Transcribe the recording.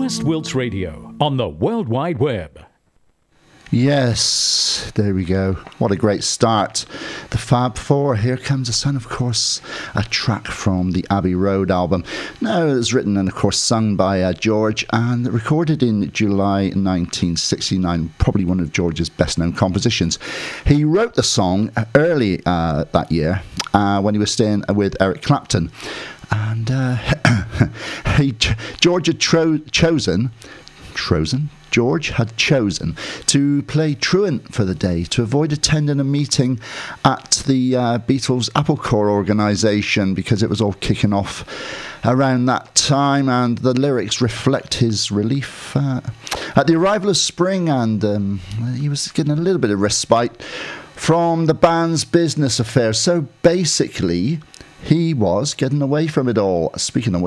West Wilts Radio on the World Wide Web. Yes, there we go. What a great start. The Fab Four, Here Comes the Sun, of course, a track from the Abbey Road album. Now, it was written and, of course, sung by George and recorded in July 1969, probably one of George's best-known compositions. He wrote the song early that year when he was staying with Eric Clapton. And George had chosen to play truant for the day to avoid attending a meeting at the Beatles Apple Corps organisation because it was all kicking off around that time, and the lyrics reflect his relief at the arrival of spring, and he was getting a little bit of respite from the band's business affairs. So basically, he was getting away from it all. Speaking of which,